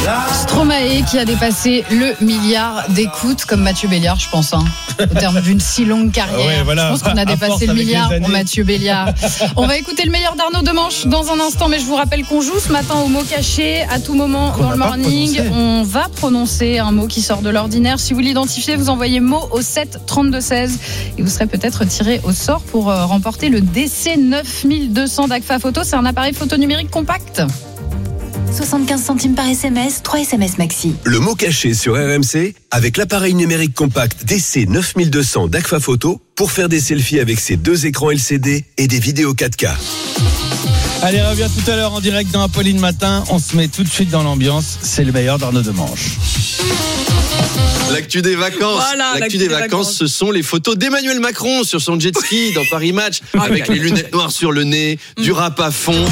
Stromae qui a dépassé le milliard d'écoutes, comme Mathieu Béliard, je pense, au terme d'une si longue carrière. Ouais, voilà. Je pense qu'on a dépassé le milliard pour Mathieu Béliard. On va écouter le meilleur d'Arnaud Demanche dans un instant, mais je vous rappelle qu'on joue ce matin au mot caché. À tout moment dans le morning, on va prononcer un mot qui sort de l'ordinaire. Si vous l'identifiez, vous envoyez mot au 7 32 16 et vous serez peut-être tiré au sort pour remporter le DC 9200 d'Agfa Photo. C'est un appareil photo numérique compact. 75 centimes par SMS, 3 SMS maxi. Le mot caché sur RMC avec l'appareil numérique compact DC 9200 d'Agfa Photo pour faire des selfies avec ses 2 écrans LCD et des vidéos 4K. Allez, reviens tout à l'heure en direct dans Apolline Matin. On se met tout de suite dans l'ambiance. C'est le meilleur d'Arnaud Demanche. L'actu des vacances. Voilà, l'actu des vacances, ce sont les photos d'Emmanuel Macron sur son jet ski dans Paris Match, avec les lunettes noires sur le nez, du rap à fond.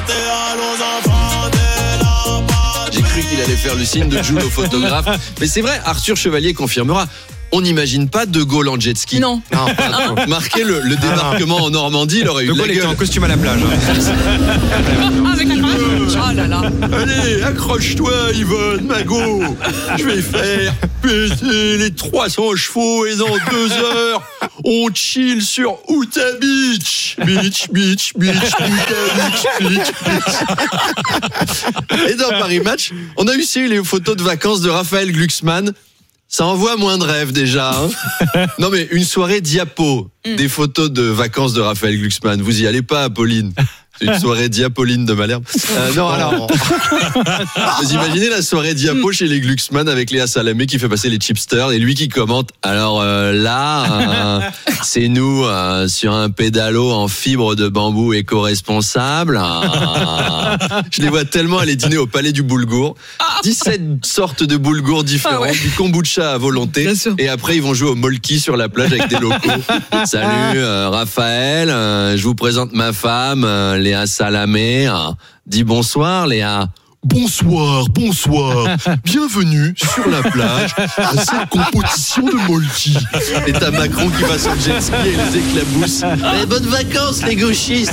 J'ai cru qu'il allait faire le signe de Jules au photographe. Mais c'est vrai, Arthur Chevalier confirmera. On n'imagine pas De Gaulle en jet ski. Non. Marquer le débarquement en Normandie, il aurait eu De de la Gaulle était gueule. en costume à la plage. Avec la cravache. Oh là là. Allez, accroche-toi, Yvonne, Mago. Je vais faire péter les 300 chevaux et dans 2 heures, on chill sur Utah Beach. Beach, Utah Beach. Et dans Paris Match, on a eu les photos de vacances de Raphaël Glucksmann. Ça envoie moins de rêves déjà. Non mais une soirée diapo, des photos de vacances de Raphaël Glucksmann. Vous y allez pas, Apolline? C'est une soirée diapoline de Malherbe. Non, alors. Vous imaginez la soirée diapo chez les Glucksmann avec Léa Salamé qui fait passer les chipsters et lui qui commente. Alors c'est nous sur un pédalo en fibre de bambou éco-responsable. Je les vois tellement aller dîner au Palais du Boulgour. 17 sortes de boulgours différents, du kombucha à volonté. Et après, ils vont jouer au molki sur la plage avec des locaux. Salut, Raphaël. Je vous présente ma femme, Léa Salamé. Dis bonsoir, Léa. Bonsoir. Bienvenue sur la plage à cette compétition de molki. Et t'as Macron qui va sur le jet ski et les éclabousse. Eh, bonnes vacances, les gauchistes.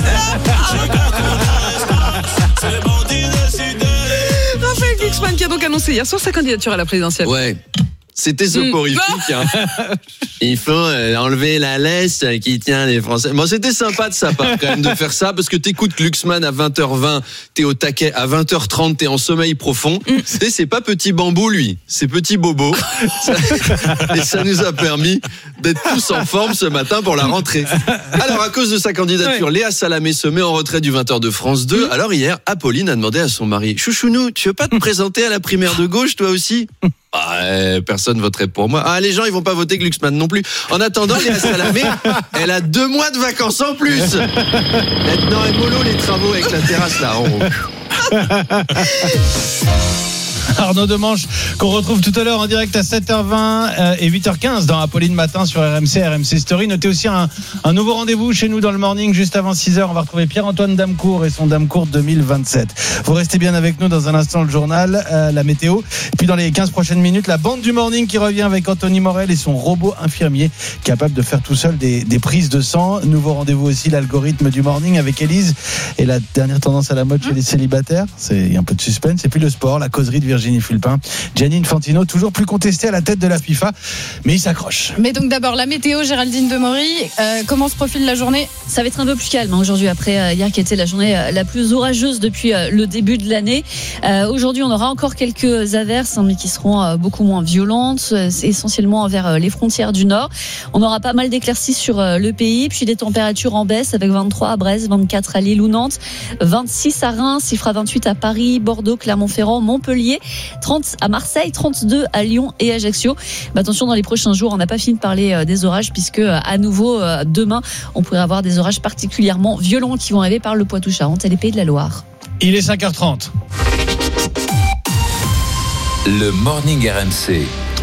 Raphaël Glucksmann qui a donc annoncé hier soir sa candidature à la présidentielle. Ouais. C'était soporifique. Il faut enlever la laisse qui tient les Français. Bon, c'était sympa de sa part quand même de faire ça parce que t'écoutes Glucksmann à 20h20, t'es au taquet, à 20h30, t'es en sommeil profond. C'est pas petit bambou lui, c'est petit bobo. Et ça nous a permis d'être tous en forme ce matin pour la rentrée. Alors à cause de sa candidature, Léa Salamé se met en retrait du 20h de France 2. Alors hier, Apolline a demandé à son mari: Chouchounou, tu veux pas te présenter à la primaire de gauche toi aussi? Personne voterait pour moi. Les gens ils vont pas voter Glucksmann non plus. En attendant, Léa Salamé, elle a 2 mois de vacances en plus. Maintenant, et mollo les travaux avec la terrasse là. Arnaud Demanche, qu'on retrouve tout à l'heure en direct à 7h20 et 8h15 dans Apolline Matin sur RMC Story. Notez aussi un nouveau rendez-vous chez nous dans le morning juste avant 6h. On va retrouver Pierre-Antoine Damecourt et son Damecourt 2027. Vous restez bien avec nous dans un instant, le journal, la météo. Puis dans les 15 prochaines minutes, la bande du morning qui revient avec Anthony Morel et son robot infirmier capable de faire tout seul des prises de sang. Nouveau rendez-vous aussi, l'algorithme du morning avec Élise et la dernière tendance à la mode chez les célibataires. Il y a un peu de suspense. Et puis le sport, la causerie de Virginie Fulpin. Gianni Infantino, toujours plus contesté à la tête de la FIFA, mais il s'accroche. Mais donc d'abord la météo, Géraldine Demory, comment se profile la journée? Ça va être un peu plus calme aujourd'hui après hier qui était la journée la plus orageuse depuis le début de l'année. Aujourd'hui on aura encore quelques averses mais qui seront beaucoup moins violentes, essentiellement vers les frontières du nord. On aura pas mal d'éclaircies sur le pays, puis des températures en baisse avec 23 à Brest, 24 à Lille ou Nantes, 26 à Reims, il fera 28 à Paris, Bordeaux, Clermont-Ferrand, Montpellier, 30 à Marseille, 32 à Lyon et Ajaccio. Mais attention, dans les prochains jours, on n'a pas fini de parler des orages puisque à nouveau demain, on pourrait avoir des orages particulièrement violents qui vont arriver par le Poitou-Charentes et les Pays de la Loire. Il est 5h30. Le morning RMC.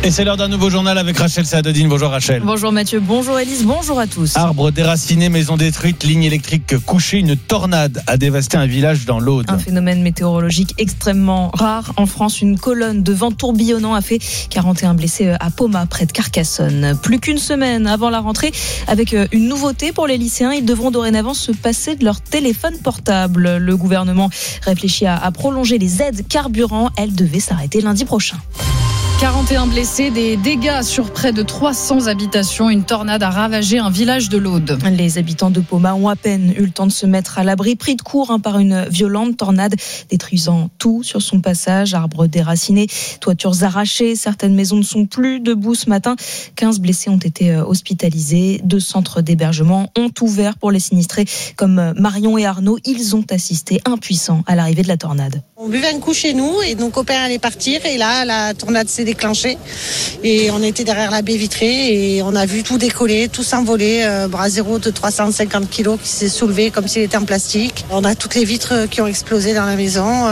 Et c'est l'heure d'un nouveau journal avec Rachel Saadodine. Bonjour Rachel. Bonjour Mathieu, bonjour Élise, bonjour à tous. Arbres déracinés, maisons détruites, lignes électriques couchées, une tornade a dévasté un village dans l'Aude. Un phénomène météorologique extrêmement rare en France. Une colonne de vent tourbillonnant a fait 41 blessés à Poma, près de Carcassonne. Plus qu'une semaine avant la rentrée, avec une nouveauté pour les lycéens, ils devront dorénavant se passer de leur téléphone portable. Le gouvernement réfléchit à prolonger les aides carburant. Elles devaient s'arrêter lundi prochain. 41 blessés, des dégâts sur près de 300 habitations. Une tornade a ravagé un village de l'Aude. Les habitants de Poma ont à peine eu le temps de se mettre à l'abri, pris de court par une violente tornade, détruisant tout sur son passage. Arbres déracinés, toitures arrachées, certaines maisons ne sont plus debout ce matin. 15 blessés ont été hospitalisés. 2 centres d'hébergement ont ouvert pour les sinistrés, comme Marion et Arnaud. Ils ont assisté impuissants à l'arrivée de la tornade. On buvait un coup chez nous et nos copains allaient partir et là la tornade s'est déclenchée et on était derrière la baie vitrée et on a vu tout décoller, tout s'envoler, bras zéro de 350 kilos qui s'est soulevé comme s'il était en plastique. On a toutes les vitres qui ont explosé dans la maison,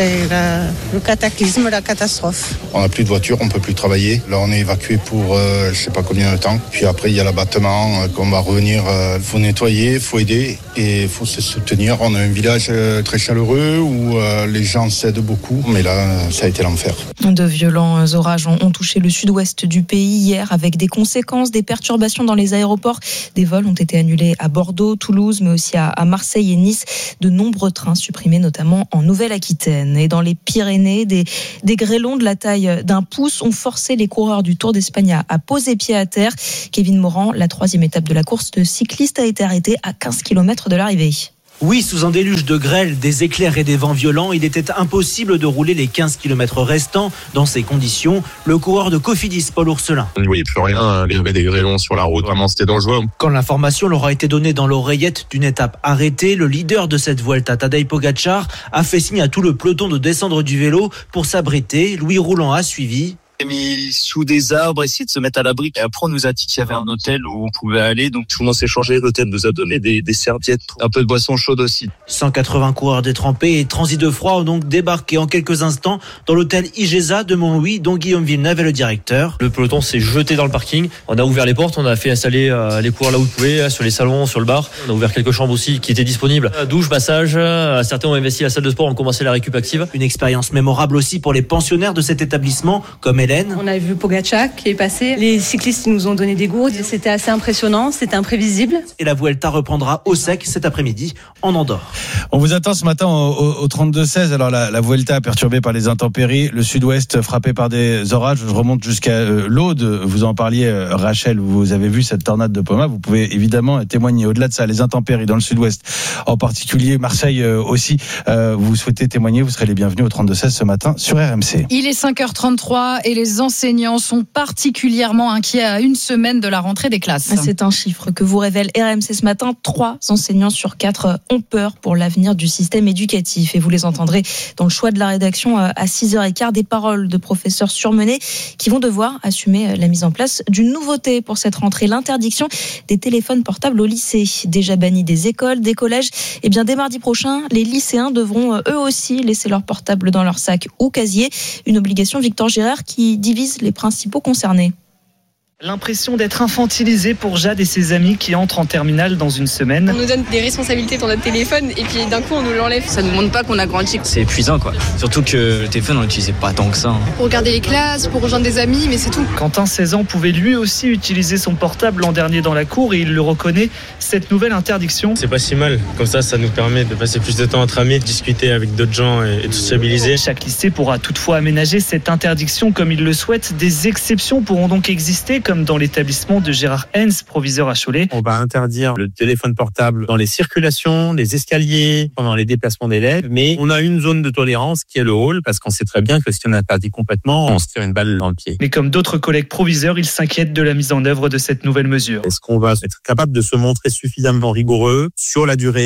le cataclysme, la catastrophe. On n'a plus de voiture, on peut plus travailler. Là on est évacué pour je sais pas combien de temps. Puis après il y a l'abattement qu'on va revenir, faut nettoyer, il faut aider et il faut se soutenir. On a un village très chaleureux où les gens s'aident beaucoup, mais là, ça a été l'enfer. De violents orages ont touché le sud-ouest du pays hier avec des conséquences, des perturbations dans les aéroports. Des vols ont été annulés à Bordeaux, Toulouse, mais aussi à Marseille et Nice. De nombreux trains supprimés, notamment en Nouvelle-Aquitaine. Et dans les Pyrénées, des grêlons de la taille d'un pouce ont forcé les coureurs du Tour d'Espagne à poser pied à terre. Kevin Morand, la 3e étape de la course de cycliste, a été arrêtée à 15 km de l'arrivée. Oui, sous un déluge de grêle, des éclairs et des vents violents, il était impossible de rouler les 15 km restants. Dans ces conditions, le coureur de Cofidis, Paul Ourselin. On ne voyait plus rien, il y avait des grêlons sur la route, vraiment c'était dangereux. Quand l'information leur a été donnée dans l'oreillette d'une étape arrêtée, le leader de cette Vuelta, Tadej Pogačar, a fait signe à tout le peloton de descendre du vélo pour s'abriter. Louis Rouland a suivi. Mis sous des arbres, essayer de se mettre à l'abri. Et après, on nous a dit qu'il y avait un hôtel où on pouvait aller. Donc, tout le monde s'est changé. L'hôtel nous a donné des serviettes, un peu de boisson chaude aussi. 180 coureurs détrempés et transis de froid ont donc débarqué en quelques instants dans l'hôtel Igeza de Montlouis, dont Guillaume Villeneuve est le directeur. Le peloton s'est jeté dans le parking. On a ouvert les portes, on a fait installer les coureurs là où ils pouvaient, sur les salons, sur le bar. On a ouvert quelques chambres aussi qui étaient disponibles. Douche, massage, certains ont investi la salle de sport, ont commencé la récup active. Une expérience mémorable aussi pour les pensionnaires de cet établissement, comme Hélène. On a vu Pogačar qui est passé. Les cyclistes nous ont donné des gourdes. C'était assez impressionnant, c'était imprévisible. Et la Vuelta reprendra au sec cet après-midi en Andorre. On vous attend ce matin au 32-16. Alors la Vuelta perturbée par les intempéries, le sud-ouest frappé par des orages. Je remonte jusqu'à l'Aude. Vous en parliez, Rachel. Vous avez vu cette tornade de Poma. Vous pouvez évidemment témoigner. Au-delà de ça, les intempéries dans le sud-ouest, en particulier Marseille aussi. Vous souhaitez témoigner, vous serez les bienvenus au 32-16 ce matin sur RMC. Il est 5h33 et les enseignants sont particulièrement inquiets à une semaine de la rentrée des classes. C'est un chiffre que vous révèle RMC ce matin. 3 enseignants sur 4 ont peur pour l'avenir du système éducatif. Et vous les entendrez dans le choix de la rédaction à 6h15. Des paroles de professeurs surmenés qui vont devoir assumer la mise en place d'une nouveauté pour cette rentrée. L'interdiction des téléphones portables au lycée. Déjà bannis des écoles, des collèges. Et bien dès mardi prochain, les lycéens devront eux aussi laisser leur portable dans leur sac ou casier. Une obligation, Victor Gérard, qui divise les principaux concernés. L'impression d'être infantilisé pour Jade et ses amis qui entrent en terminale dans une semaine. On nous donne des responsabilités dans notre téléphone et puis d'un coup on nous l'enlève. Ça ne nous montre pas qu'on a grandi. C'est épuisant quoi. Surtout que le téléphone on l'utilisait pas tant que ça. Pour regarder les classes, pour rejoindre des amis, mais c'est tout. Quentin, 16 ans, pouvait lui aussi utiliser son portable l'an dernier dans la cour et il le reconnaît. Cette nouvelle interdiction, c'est pas si mal. Comme ça nous permet de passer plus de temps entre amis, de discuter avec d'autres gens et de sociabiliser. Chaque lycée pourra toutefois aménager cette interdiction comme il le souhaite. Des exceptions pourront donc exister, comme dans l'établissement de Gérard Hens, proviseur à Cholet. On va interdire le téléphone portable dans les circulations, les escaliers, pendant les déplacements d'élèves, mais on a une zone de tolérance qui est le hall, parce qu'on sait très bien que si on interdit complètement, on se tire une balle dans le pied. Mais comme d'autres collègues proviseurs, ils s'inquiètent de la mise en œuvre de cette nouvelle mesure. Est-ce qu'on va être capable de se montrer suffisamment rigoureux sur la durée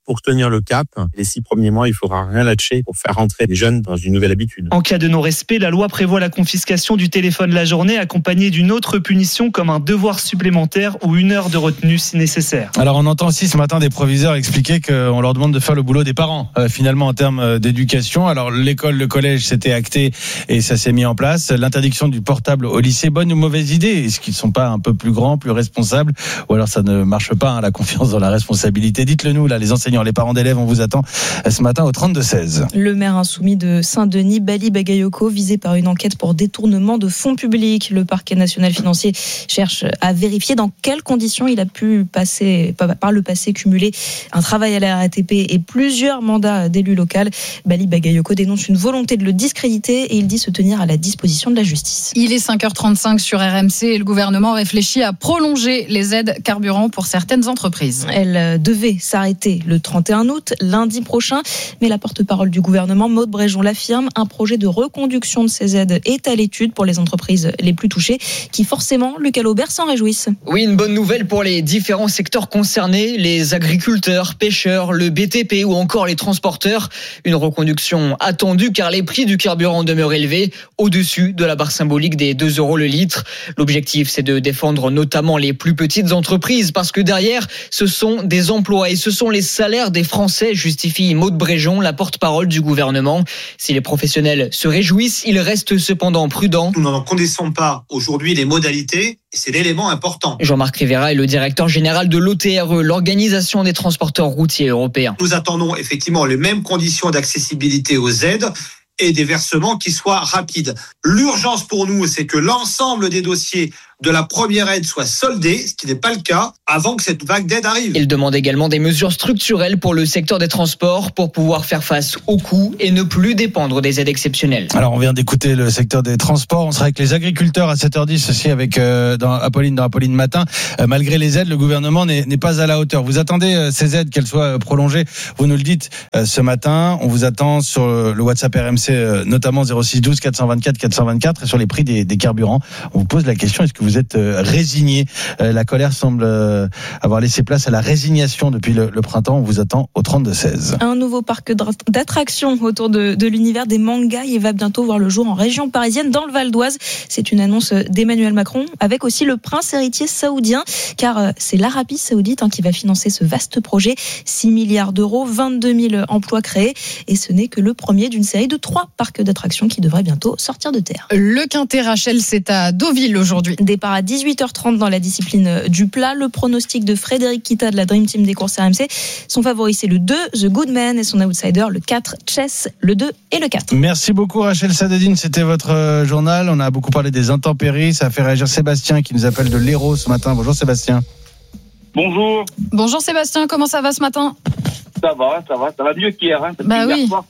pour tenir le cap. Les 6 premiers mois, il faudra rien lâcher pour faire rentrer les jeunes dans une nouvelle habitude. En cas de non-respect, la loi prévoit la confiscation du téléphone la journée accompagnée d'une autre punition comme un devoir supplémentaire ou 1 heure de retenue si nécessaire. Alors on entend aussi ce matin des proviseurs expliquer qu'on leur demande de faire le boulot des parents finalement en termes d'éducation. Alors l'école, le collège, c'était acté et ça s'est mis en place. L'interdiction du portable au lycée, bonne ou mauvaise idée? Est-ce qu'ils ne sont pas un peu plus grands, plus responsables, ou alors ça ne marche pas, la confiance dans la responsabilité? Dites-le nous, là, les enseignants, les parents d'élèves, on vous attend ce matin au 32-16. Le maire insoumis de Saint-Denis, Bali Bagayoko, visé par une enquête pour détournement de fonds publics. Le parquet national financier cherche à vérifier dans quelles conditions il a pu passer, par le passé, cumuler un travail à la RATP et plusieurs mandats d'élu local. Bali Bagayoko dénonce une volonté de le discréditer et il dit se tenir à la disposition de la justice. Il est 5h35 sur RMC et le gouvernement réfléchit à prolonger les aides carburant pour certaines entreprises. Elle devait s'arrêter le 31 août, lundi prochain, mais la porte-parole du gouvernement, Maud Bréjon, l'affirme, un projet de reconduction de ces aides est à l'étude pour les entreprises les plus touchées, qui forcément, Lucas Laubert, s'en réjouissent. Oui, une bonne nouvelle pour les différents secteurs concernés, les agriculteurs, pêcheurs, le BTP ou encore les transporteurs. Une reconduction attendue car les prix du carburant demeurent élevés, au-dessus de la barre symbolique des 2 € le litre. L'objectif, c'est de défendre notamment les plus petites entreprises parce que derrière, ce sont des emplois et ce sont les salaires des Français, justifie Maud Bréjon, la porte-parole du gouvernement. Si les professionnels se réjouissent, ils restent cependant prudents. Nous n'en connaissons pas aujourd'hui les modalités. C'est l'élément important. Jean-Marc Rivera est le directeur général de l'OTRE, l'Organisation des transporteurs routiers européens. Nous attendons effectivement les mêmes conditions d'accessibilité aux aides et des versements qui soient rapides. L'urgence pour nous, c'est que l'ensemble des dossiers de la première aide soient soldés, ce qui n'est pas le cas, avant que cette vague d'aide arrive. Il demande également des mesures structurelles pour le secteur des transports pour pouvoir faire face aux coûts et ne plus dépendre des aides exceptionnelles. Alors on vient d'écouter le secteur des transports, on sera avec les agriculteurs à 7h10 aussi avec dans Apolline Matin. Malgré les aides, le gouvernement n'est pas à la hauteur. Vous attendez ces aides, qu'elles soient prolongées, vous nous le dites ce matin. On vous attend sur le WhatsApp RMC, notamment 06 12 424 424 et sur les prix des carburants. On vous pose la question, est-ce que vous êtes résigné? La colère semble avoir laissé place à la résignation depuis le printemps. On vous attend au 32-16. Un nouveau parc d'attractions autour de l'univers des mangas. Il va bientôt voir le jour en région parisienne, dans le Val d'Oise. C'est une annonce d'Emmanuel Macron, avec aussi le prince héritier saoudien, car c'est l'Arabie saoudite qui va financer ce vaste projet. 6 milliards d'euros, 22 000 emplois créés. Et ce n'est que le premier d'une série de 3 parcs d'attractions qui devraient bientôt sortir de terre. Le Quintet, Rachel, c'est à Deauville aujourd'hui. Départ à 18h30 dans la discipline du plat. Le pronostic de Frédéric Kita de la Dream Team des courses RMC. Son favori, c'est le 2, The Good Man, et son outsider, le 4, Chess, le 2 et le 4. Merci beaucoup Rachel Sadedine, c'était votre journal. On a beaucoup parlé des intempéries, ça a fait réagir Sébastien qui nous appelle de l'Hérault ce matin. Bonjour Sébastien. Bonjour. Bonjour Sébastien, comment ça va ce matin? Ça va mieux qu'hier. Bah oui. Hier soir,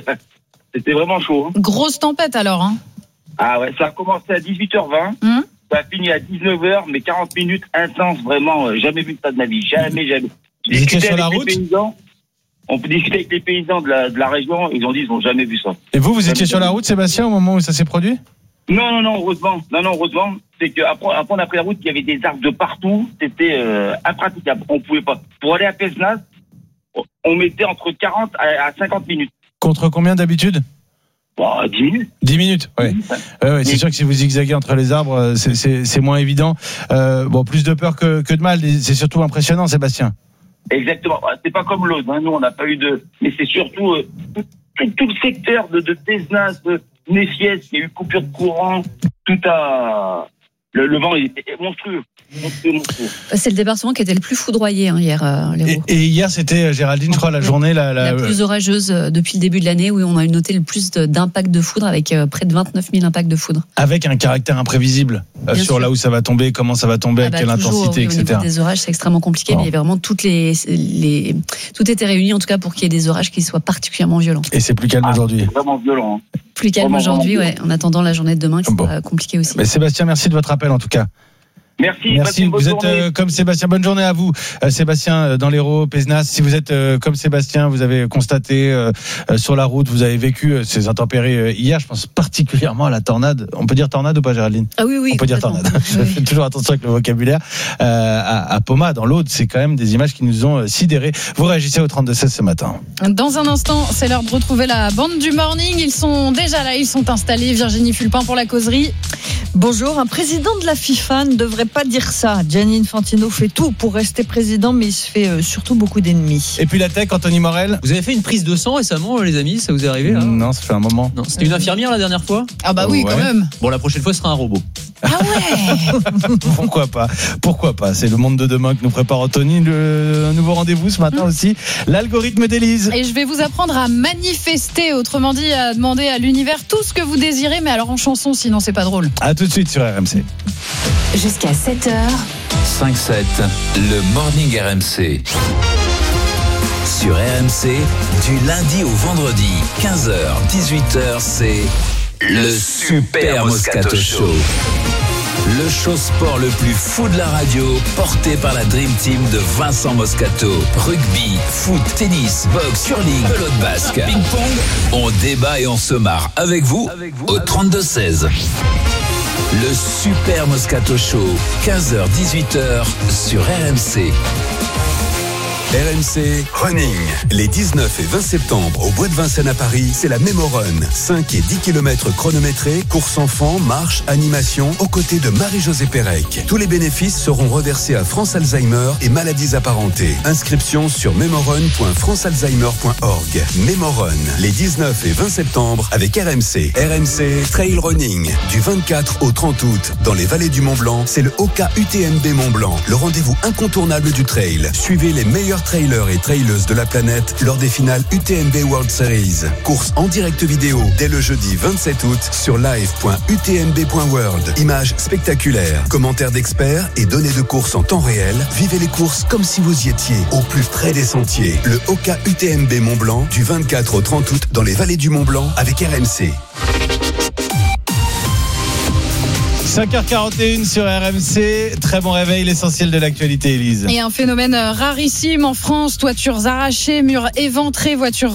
c'était vraiment chaud. Grosse tempête alors. Ah ouais, ça a commencé à 18h20. Ça a fini à 19h, mais 40 minutes intenses, vraiment, jamais vu de ça de ma vie. Jamais. Vous étiez sur la route? On peut discuter avec les paysans de la région, ils ont dit qu'ils n'ont jamais vu ça. Et vous étiez sur la route, Sébastien, au moment où ça s'est produit? Non, heureusement. Heureusement. C'est qu'après, on a pris la route, il y avait des arbres de partout. C'était impraticable. On pouvait pas. Pour aller à Pézenas, on mettait entre 40 à 50 minutes. Contre combien d'habitude? 10 minutes. 10 minutes, oui. Ouais, c'est sûr que si vous zigzaguez entre les arbres, c'est moins évident. Plus de peur que de mal. C'est surtout impressionnant, Sébastien. Exactement. C'est pas comme l'autre. Nous, on n'a pas eu de... Mais c'est surtout tout le secteur de Pézenas, de Néfiès, il y a eu coupure de courant, tout à... Le vent, il était monstrueux. C'est le département qui était le plus foudroyé hier, l'Hérault. Et hier, c'était, Géraldine, je crois, la journée... La plus orageuse depuis le début de l'année, où on a noté le plus d'impacts de foudre, avec près de 29 000 impacts de foudre. Avec un caractère imprévisible sur sûr. Là où ça va tomber, comment ça va tomber, à quelle intensité, etc. Au niveau des orages, c'est extrêmement compliqué, mais il y avait vraiment tout était réuni, en tout cas, pour qu'il y ait des orages qui soient particulièrement violents. Et c'est plus calme aujourd'hui. C'est vraiment violent. Plus calme aujourd'hui, en attendant la journée de demain, qui sera compliquée aussi. Mais Sébastien, merci de votre appel, en tout cas. Merci. Vous êtes comme Sébastien. Bonne journée à vous, Sébastien, dans l'Hérault, Pézenas. Si vous êtes comme Sébastien, vous avez constaté sur la route, vous avez vécu ces intempéries hier. Je pense particulièrement à la tornade. On peut dire tornade ou pas, Géraldine? Ah oui. On peut dire tornade. Je fais toujours attention avec le vocabulaire. À Poma, dans l'Aude, c'est quand même des images qui nous ont sidérés. Vous réagissez au 32-16 ce matin. Dans un instant, c'est l'heure de retrouver la bande du morning. Ils sont déjà là, ils sont installés. Virginie Fulpin pour la causerie. Bonjour, un président de la FIFA ne devrait pas dire ça. Gianni Infantino fait tout pour rester président, mais il se fait surtout beaucoup d'ennemis. Et puis la tech, Anthony Morel. Vous avez fait une prise de sang récemment, les amis? Ça vous est arrivé là? Non, ça fait un moment. Non, c'était une infirmière la dernière fois? Ah bah oui, quand même. Bon, la prochaine fois, ce sera un robot. Ah ouais. Pourquoi pas? C'est le monde de demain que nous prépare Anthony. Un nouveau rendez-vous ce matin aussi. L'algorithme d'Élise. Et je vais vous apprendre à manifester, autrement dit à demander à l'univers tout ce que vous désirez, mais alors en chanson, sinon c'est pas drôle. À tout de suite sur RMC. Jusqu'à 7h. 5-7, le morning RMC. Sur RMC, du lundi au vendredi, 15h, 18h, c'est le Super Moscato Show. Le show sport le plus fou de la radio, porté par la Dream Team de Vincent Moscato. Rugby, foot, tennis, boxe, curling, pelote basque, ping-pong. On débat et on se marre avec vous au 32-16. Le Super Moscato Show, 15h-18h sur RMC. RMC Running. Les 19 et 20 septembre au Bois de Vincennes à Paris, c'est la Mémorun. 5 et 10 km chronométrés, course enfants, marche, animation, aux côtés de Marie-Josée Pérec. Tous les bénéfices seront reversés à France Alzheimer et maladies apparentées. Inscription sur memorun.francealzheimer.org. Mémorun, les 19 et 20 septembre avec RMC. RMC Trail Running. Du 24 au 30 août, dans les vallées du Mont-Blanc, c'est le Oka UTMB Mont-Blanc. Le rendez-vous incontournable du trail. Suivez les meilleurs trailers et traileuses de la planète lors des finales UTMB World Series. Course en direct vidéo dès le jeudi 27 août sur live.utmb.world. Images spectaculaires, commentaires d'experts et données de course en temps réel. Vivez les courses comme si vous y étiez, au plus près des sentiers. Le Oka UTMB Mont Blanc du 24 au 30 août dans les vallées du Mont Blanc avec RMC. 5h41 sur RMC. Très bon réveil, l'essentiel de l'actualité, Élise. Et un phénomène rarissime en France. Toitures arrachées, murs éventrés, voitures